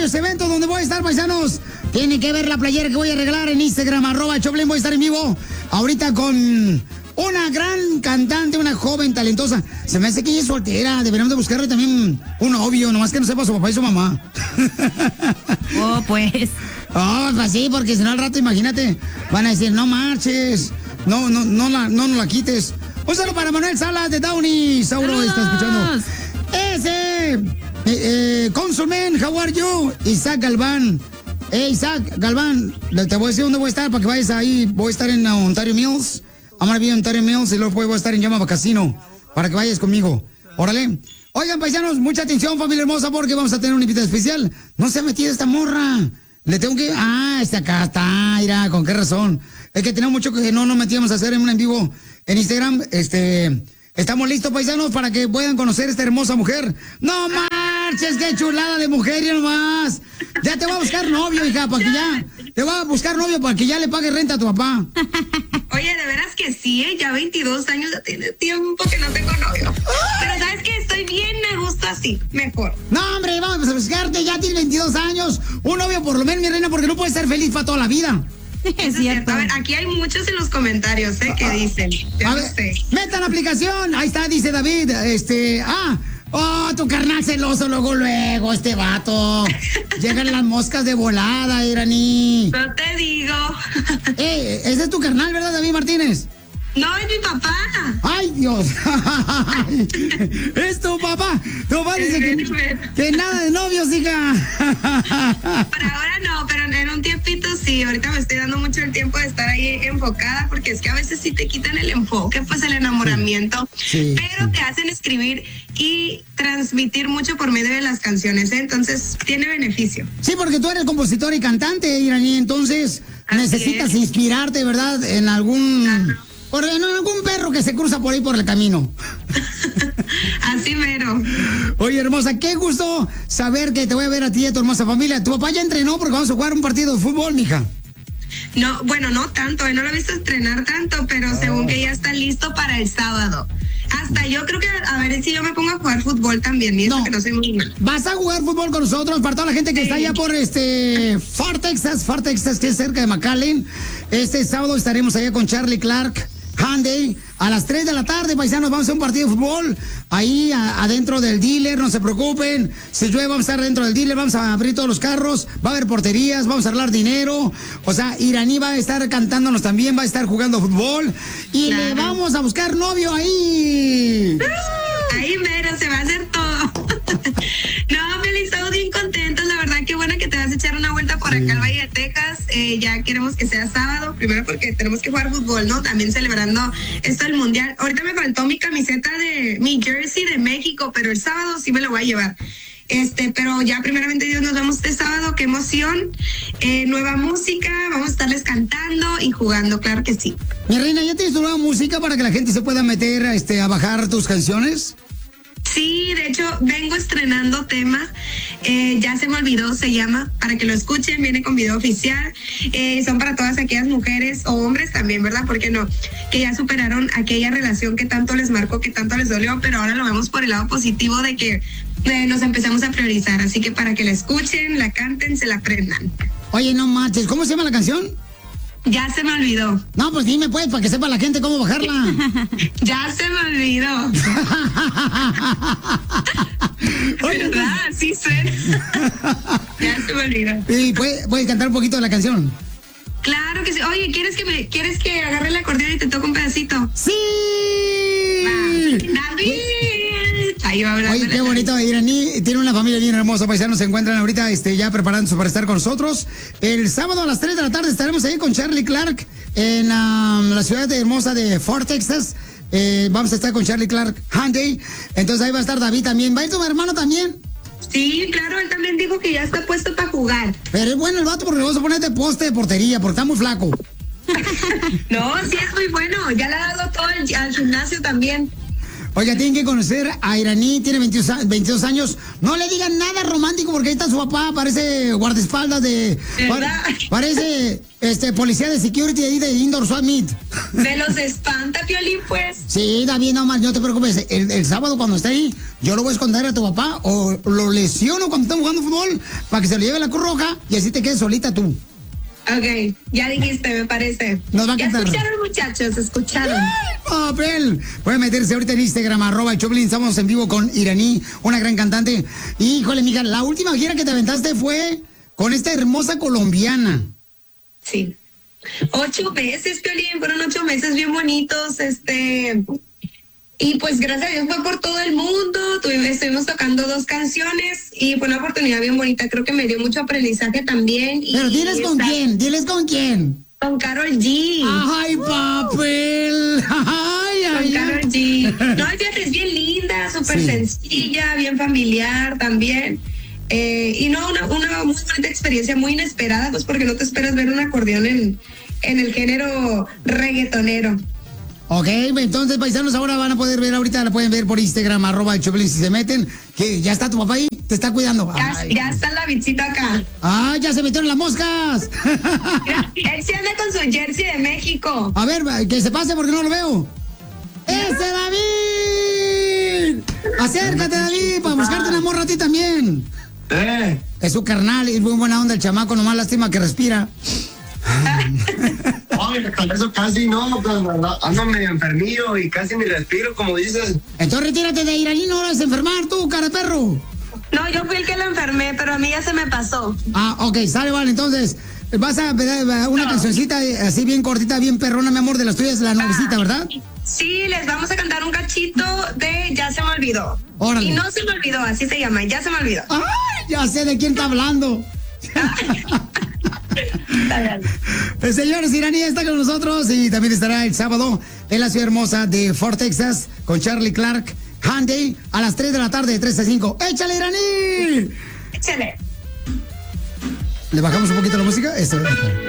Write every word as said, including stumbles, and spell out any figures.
varios eventos donde voy a estar, paisanos. Tienen que ver la playera que voy a regalar en Instagram, arroba Choplin. Voy a estar en vivo ahorita con una gran cantante, una joven talentosa. Se me hace que ella es soltera. Deberíamos de buscarle también un novio, nomás que no sepa su papá y su mamá. Oh, pues. Oh, pues sí, porque si no al rato, imagínate, van a decir, no marches, no, no, no la, no, no la quites. Un saludo para Manuel Salas de Downey. Sauro está escuchando. Ese, eh, eh, Consulman, how are you? Isaac Galván. Eh, Isaac Galván, te voy a decir dónde voy a estar para que vayas ahí. Voy a estar en Ontario Mills. Vamos a ver Ontario Mills y luego voy a estar en Yamava Casino para que vayas conmigo. Órale. Oigan, paisanos, mucha atención, familia hermosa, porque vamos a tener un invitado especial. No se ha metido esta morra. Le tengo que... Ah, está acá, está, mira, ¿con qué razón? Es que tenemos mucho que no nos metíamos a hacer en un en vivo en Instagram. Este... Estamos listos, paisanos, para que puedan conocer a esta hermosa mujer. ¡No marches! ¡Qué chulada de mujer y nomás! Ya te voy a buscar novio, hija, para que ya... Te voy a buscar novio para que ya le pague renta a tu papá. Oye, de veras que sí, ¿eh? Ya veintidós años, ya tiene tiempo que no tengo novio. Pero ¿sabes qué? Estoy bien a gusto así, mejor. No, hombre, vamos a buscarte, ya tienes veintidós años. Un novio por lo menos, mi reina, porque no puedes ser feliz para toda la vida. Es cierto. A ver, aquí hay muchos en los comentarios, ¿eh? Que dicen. A ver, metan la aplicación. Ahí está, dice David. Este, ah, oh, tu carnal celoso, luego, luego, este vato. Llegan las moscas de volada, Irani. No te digo. Eh, ese es tu carnal, ¿verdad, David Martínez? No, es mi papá. ¡Ay, Dios! ¡Es tu papá! Tu papá dice que, que nada de novios, hija. Por ahora no, pero en un tiempito sí. Ahorita me estoy dando mucho el tiempo de estar ahí enfocada, porque es que a veces sí te quitan el enfoque, pues el enamoramiento, sí, pero sí, te hacen escribir y transmitir mucho por medio de las canciones, ¿eh? Entonces tiene beneficio. Sí, porque tú eres compositor y cantante, Irani, entonces así necesitas es. Inspirarte, ¿verdad? En algún... Ajá. Por en algún perro que se cruza por ahí por el camino. Así mero. Oye, hermosa, qué gusto saber que te voy a ver a ti y a tu hermosa familia. ¿Tu papá ya entrenó porque vamos a jugar un partido de fútbol, mija? No, bueno, no tanto, eh, no lo he visto entrenar tanto, pero oh. según que ya está listo para el sábado. Hasta yo creo que, a ver si yo me pongo a jugar fútbol también, y eso no, que no soy muy mal. Vas a jugar fútbol con nosotros, para toda la gente que sí. está allá por este Far Texas, Far Texas, que es cerca de McAllen. Este sábado estaremos allá con Charlie Clark Hyundai a las tres de la tarde, paisanos. Vamos a hacer un partido de fútbol ahí a, adentro del dealer, no se preocupen. Si llueve, vamos a estar dentro del dealer, vamos a abrir todos los carros, va a haber porterías, vamos a arreglar dinero. O sea, Iraní va a estar cantándonos también, va a estar jugando fútbol y claro. le vamos a buscar novio ahí. Ahí mero, se va a hacer todo. No, Feliz, estamos bien contentos, la verdad, qué bueno que te vas a echar una vuelta por sí. acá al Valle de Texas. Eh, ya queremos que sea sábado, primero porque tenemos que jugar fútbol, ¿no? También celebrando esto del Mundial. Ahorita me faltó mi camiseta de, mi jersey de México, pero el sábado sí me lo voy a llevar. Este, pero ya primeramente Dios, nos vemos este sábado, qué emoción. Eh, nueva música, vamos a estarles cantando y jugando, claro que sí. Mi reina, ¿ya tienes tu nueva música para que la gente se pueda meter este, a bajar tus canciones? Sí, de hecho, vengo estrenando tema, eh, ya se me olvidó, se llama, para que lo escuchen, viene con video oficial, eh, son para todas aquellas mujeres o hombres también, ¿verdad? ¿Por qué no? Que ya superaron aquella relación que tanto les marcó, que tanto les dolió, pero ahora lo vemos por el lado positivo de que eh, nos empezamos a priorizar, así que para que la escuchen, la canten, se la aprendan. Oye, no marches, ¿cómo se llama la canción? Ya se me olvidó. No, pues dime pues, para que sepa la gente cómo bajarla. Ya se me olvidó. ¿Verdad? Sí suena. Ya se me olvidó. ¿Y puedes, puedes cantar un poquito de la canción? Claro que sí. Oye, ¿quieres que me, ¿quieres que agarre el acordeón y te toque un pedacito? ¡Sí! Va. ¡David! Ahí va hablando. Oye, qué bonito. Iraní tiene una familia bien hermosa, paisanos. Se encuentran ahorita este, ya preparándose para estar con nosotros. El sábado a las tres de la tarde estaremos ahí con Charlie Clark en um, la ciudad de hermosa de Fort Texas. Eh, vamos a estar con Charlie Clark Hyundai. Entonces ahí va a estar David también. ¿Va a ir tu hermano también? Sí, claro, él también dijo que ya está puesto para jugar. Pero es bueno el vato porque le vamos a poner de poste de portería porque está muy flaco. No, sí es muy bueno. Ya le ha dado todo al, al gimnasio también. Oiga, tienen que conocer a Iraní, tiene veintidós años. No le digan nada romántico porque ahí está su papá, parece guardaespaldas de... ¿Verdad? Parece este policía de security ahí de Indoor Swap Meet. De los espanta, Piolín, pues. Sí, David, no más, no te preocupes. El, el sábado cuando esté ahí, yo lo voy a esconder a tu papá o lo lesiono cuando están jugando fútbol para que se lo lleve la Cruz Roja y así te quedes solita tú. Ok, ya dijiste, me parece. Nos va a ya cantar. escucharon, muchachos, escucharon. ¡Ay, papel! Pueden meterse ahorita en Instagram, arroba el Choplin. Estamos en vivo con Iraní, una gran cantante. Híjole, mija, la última gira que te aventaste fue con esta hermosa colombiana. Sí. Ocho meses, Piolín, fueron ocho meses bien bonitos, este... Y pues gracias a Dios fue por todo el mundo, tuvimos, estuvimos tocando dos canciones y fue una oportunidad bien bonita, creo que me dio mucho aprendizaje también. Y, Pero diles y con está, quién, diles con quién. Con Karol G. ¡Ay, papel! ¡Ay, Con ay, Karol ay! G. No, fíjate, es bien linda, súper Sí. sencilla, bien familiar también. Eh, y no, una, una muy bonita experiencia, muy inesperada, pues porque no te esperas ver un acordeón en, en el género reggaetonero. Ok, entonces, paisanos, ahora van a poder ver, ahorita la pueden ver por Instagram, arroba el Choplin, si se meten, que ya está tu papá ahí, te está cuidando. Ya, Ay, ya está la visita acá. ¡Ah, ya se metieron las moscas! Mira, él se anda con su jersey de México. A ver, que se pase porque no lo veo. ¡Ese David! Acércate, David, para buscarte una morra a ti también. Eh. Es su carnal, es muy buena onda el chamaco, nomás lástima que respira. Ay, con eso casi no, pues, ando medio enfermillo y casi ni respiro, como dices. Entonces retírate de Iraní, no vas a enfermar tú, cara de perro. No, yo fui el que lo enfermé, pero a mí ya se me pasó. Ah, ok, sale, vale, entonces vas a ver una cancioncita así bien cortita, bien perrona, mi amor, de las tuyas, la nuevecita, ¿verdad? Sí, les vamos a cantar un cachito de Ya se me olvidó. Órale. Y no se me olvidó, así se llama, Ya se me olvidó. ¡Ay, ya sé de quién está hablando! El señor Iraní está con nosotros y también estará el sábado en la ciudad hermosa de Fort Texas con Charlie Clark Handy a las tres de la tarde, de tres a cinco. ¡Échale, Iraní! Échale. ¿Le bajamos un poquito la música? Esto.